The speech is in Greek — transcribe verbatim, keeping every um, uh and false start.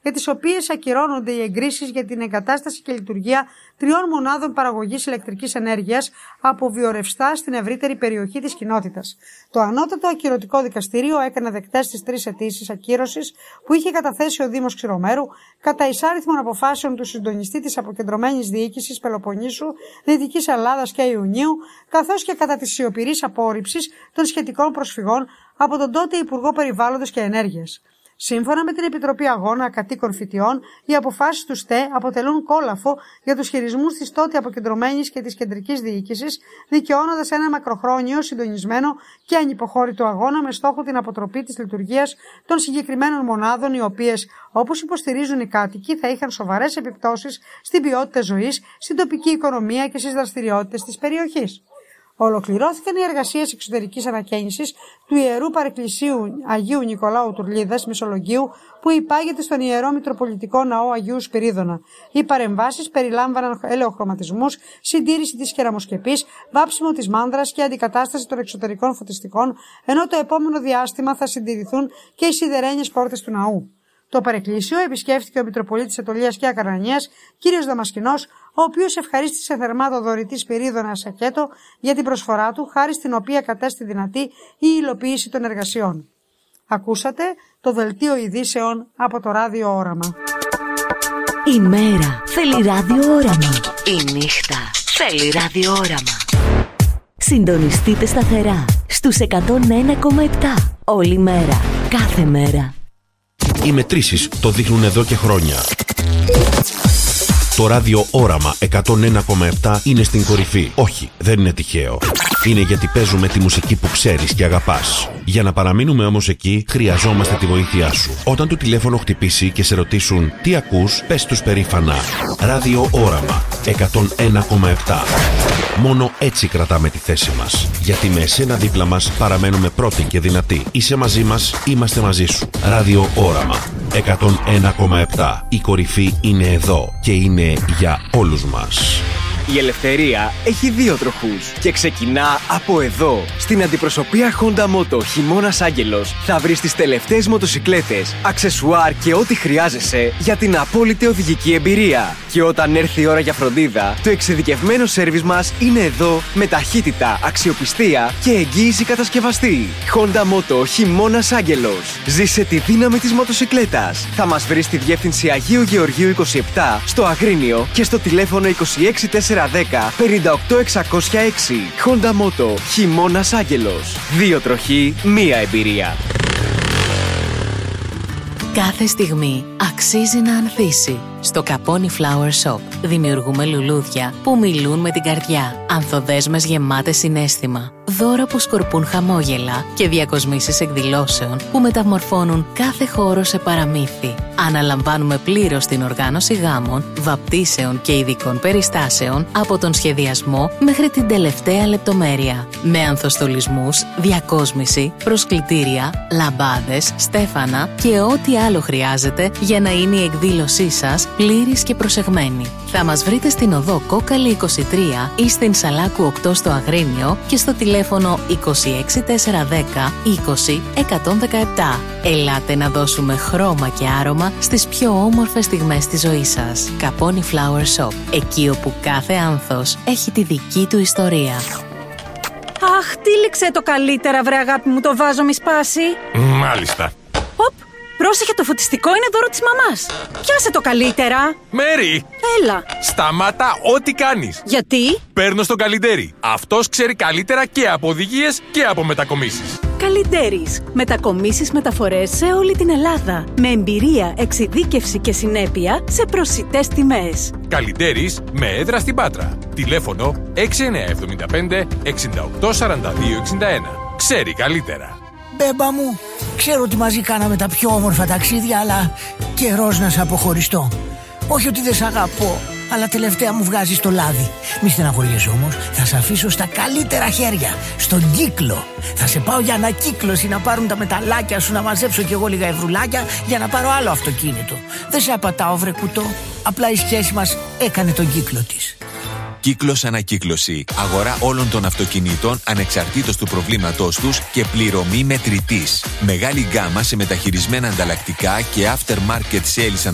για τις οποίες ακυρώνονται οι εγκρίσεις για την εγκατάσταση και λειτουργία τριών μονάδων παραγωγής ηλεκτρικής ενέργειας από βιορευστά στην ευρύτερη περιοχή της κοινότητας. Το Ανώτατο Ακυρωτικό Δικαστήριο έκανε δεκτές τις τρεις αιτήσεις ακύρωσης που είχε καταθέσει ο Δήμος Ξηρομέρου κατά εισάριθμων αποφάσεων του συντονιστή της Αποκεντρωμένης Διοίκησης Πελοποννήσου, Δυτικής Ελλάδας και Ιουνίου, καθώς και κατά της σιωπηρής απόρριψης των σχετικών προσφυγών από τον τότε Υπουργό Περιβάλλοντος και Ενέργειας. Σύμφωνα με την Επιτροπή Αγώνα Κατοίκων Φοιτιών, οι αποφάσεις του ΣΤΕ αποτελούν κόλαφο για τους χειρισμούς της τότε Αποκεντρωμένης και της Κεντρικής Διοίκησης, δικαιώνοντας ένα μακροχρόνιο, συντονισμένο και ανυποχώρητο αγώνα με στόχο την αποτροπή της λειτουργίας των συγκεκριμένων μονάδων, οι οποίες, όπως υποστηρίζουν οι κάτοικοι, θα είχαν σοβαρές επιπτώσεις στην ποιότητα ζωής, στην τοπική οικονομία και στις δραστηριότητες της περιοχής. Ολοκληρώθηκαν οι εργασίες εξωτερικής ανακαίνησης του Ιερού Παρεκκλησίου Αγίου Νικολάου Τουρλίδας Μεσολογγίου, που υπάγεται στον Ιερό Μητροπολιτικό Ναό Αγίου Σπυρίδωνα. Οι παρεμβάσεις περιλάμβαναν ελαιοχρωματισμούς, συντήρηση της κεραμοσκεπής, βάψιμο της μάνδρας και αντικατάσταση των εξωτερικών φωτιστικών, ενώ το επόμενο διάστημα θα συντηρηθούν και οι σιδερένιες πόρτες του ναού. Το παρεκκλήσιο επισκέφθηκε ο Μητροπολίτης Αιτωλίας και Ακαρανίας, κύριος Δαμασκηνός, ο οποίος ευχαρίστησε θερμά το δωρητή Σπυρίδωνα Σακέτο για την προσφορά του, χάρη στην οποία κατέστη δυνατή η υλοποίηση των εργασιών. Ακούσατε το δελτίο ειδήσεων από το Ράδιο Όραμα. Η μέρα θέλει ράδιο όραμα. Η νύχτα θέλει ράδιο όραμα. Συντονιστείτε σταθερά στους εκατόν ένα κόμμα επτά όλη μέρα, κάθε μέρα. Οι μετρήσεις το δείχνουν εδώ και χρόνια. Το Ράδιο Όραμα εκατόν ένα κόμμα επτά είναι στην κορυφή. Όχι, δεν είναι τυχαίο. Είναι γιατί παίζουμε τη μουσική που ξέρεις και αγαπάς. Για να παραμείνουμε όμως εκεί, χρειαζόμαστε τη βοήθειά σου. Όταν το τηλέφωνο χτυπήσει και σε ρωτήσουν τι ακούς, πες τους περήφανα Ράδιο Όραμα εκατόν ένα κόμμα επτά. Μόνο έτσι κρατάμε τη θέση μας. Γιατί με εσένα δίπλα μας παραμένουμε πρώτοι και δυνατοί. Είσαι μαζί μας, είμαστε μαζί σου. Ράδιο Όραμα εκατόν ένα κόμμα επτά. Η κορυφή είναι εδώ και είναι για όλους μας. Η ελευθερία έχει δύο τροχούς και ξεκινά από εδώ. Στην αντιπροσωπεία Honda Moto Χειμώνας Άγγελος θα βρεις τις τελευταίες μοτοσικλέτες, αξεσουάρ και ό,τι χρειάζεσαι για την απόλυτη οδηγική εμπειρία. Και όταν έρθει η ώρα για φροντίδα, το εξειδικευμένο σέρβις μας είναι εδώ με ταχύτητα, αξιοπιστία και εγγύηση κατασκευαστή. Honda Moto Χειμώνας Άγγελος. Ζήσε τη δύναμη της μοτοσικλέτας. Θα μας βρεις στη διεύθυνση Αγίου Γεωργίου είκοσι επτά, στο Αγρίνιο και στο τηλέφωνο είκοσι έξι τετρακόσια δέκα πενήντα οκτώ εξακόσια έξι. Honda Moto Χειμώνας Άγγελος. Δύο τροχοί, μία εμπειρία. Κάθε στιγμή αξίζει να ανθίσει. Στο Καπόνι Flower Shop δημιουργούμε λουλούδια που μιλούν με την καρδιά. Ανθοδέσμες γεμάτες συναίσθημα. Δώρα που σκορπούν χαμόγελα και διακοσμήσεις εκδηλώσεων που μεταμορφώνουν κάθε χώρο σε παραμύθι. Αναλαμβάνουμε πλήρως την οργάνωση γάμων, βαπτίσεων και ειδικών περιστάσεων από τον σχεδιασμό μέχρι την τελευταία λεπτομέρεια. Με ανθοστολισμούς, διακόσμηση, προσκλητήρια, λαμπάδες, στέφανα και ό,τι άλλο χρειάζεται για να είναι η εκδήλωσή σας πλήρης και προσεγμένη. Θα μας βρείτε στην οδό Κόκαλη είκοσι τρία ή στην Σαλάκου οκτώ στο Αγρίνιο και στο τηλέφωνο είκοσι έξι τετρακόσια δέκα είκοσι εκατόν δεκαεπτά. Ελάτε να δώσουμε χρώμα και άρωμα στις πιο όμορφες στιγμές της ζωής σας. Καπόνι Flower Shop. Εκεί όπου κάθε άνθος έχει τη δική του ιστορία. Αχ, τύλιξε το καλύτερα, βρε αγάπη μου, το βάζο μη σπάσει. Μάλιστα. Οπ, πρόσεχε, το φωτιστικό είναι δώρο της μαμάς. Πιάσε το καλύτερα. Μέρι! Έλα. Σταμάτα ό,τι κάνεις. Γιατί? Παίρνω στον Καλιντέρι. Αυτός ξέρει καλύτερα και από οδηγίες και από μετακομίσεις. Καλιντέρις. Μετακομίσεις μεταφορές σε όλη την Ελλάδα. Με εμπειρία, εξειδίκευση και συνέπεια σε προσιτές τιμές. Καλιντέρις με έδρα στην Πάτρα. Τηλέφωνο έξι εννιά εβδομήντα πέντε εξήντα οκτώ σαράντα δύο εξήντα ένα. Ξέρει καλύτερα. Μπέμπα μου, ξέρω ότι μαζί κάναμε τα πιο όμορφα ταξίδια, αλλά καιρός να σε αποχωριστώ. Όχι ότι δεν σ' αγαπώ, αλλά τελευταία μου βγάζεις το λάδι. Μη στεναχωριέσαι όμως, θα σε αφήσω στα καλύτερα χέρια, στον κύκλο. Θα σε πάω για ανακύκλωση να πάρουν τα μεταλλάκια σου, να μαζέψω κι εγώ λίγα ευρουλάκια για να πάρω άλλο αυτοκίνητο. Δεν σε απατάω, βρε κουτό, απλά η σχέση μας έκανε τον κύκλο της. Κύκλος Ανακύκλωση. Αγορά όλων των αυτοκινήτων ανεξαρτήτως του προβλήματός τους και πληρωμή μετρητής. Μεγάλη γκάμα σε μεταχειρισμένα ανταλλακτικά και aftermarket sales